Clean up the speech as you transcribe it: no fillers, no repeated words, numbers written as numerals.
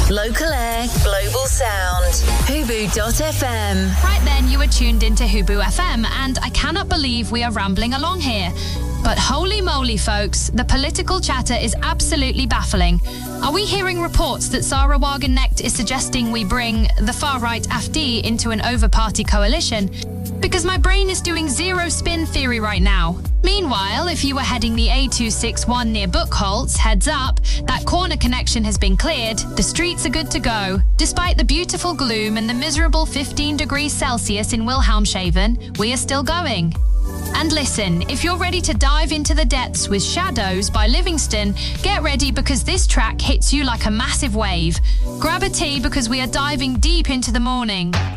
Local air, global sound. Hubu.fm. Right then, you are tuned into Hubu FM, and I cannot believe we are rambling along here. But holy moly, folks, the political chatter is absolutely baffling. Are we hearing reports that Sarah Wagenknecht is suggesting we bring the far-right AfD into an over-party coalition? Because my brain is doing zero-spin theory right now. Meanwhile, if you were heading the A261 near Buchholz, heads up, that corner connection has been cleared, the streets are good to go. Despite the beautiful gloom and the miserable 15 degrees Celsius in Wilhelmshaven, we are still going. And listen, if you're ready to dive into the depths with Shadows by Livingston, get ready because this track hits you like a massive wave. Grab a tea because we are diving deep into the morning.